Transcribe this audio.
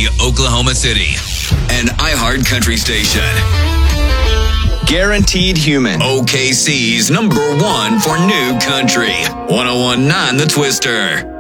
Oklahoma City. An iHeart Country station. Guaranteed Human. OKC's #1 for new country. 1019 The Twister.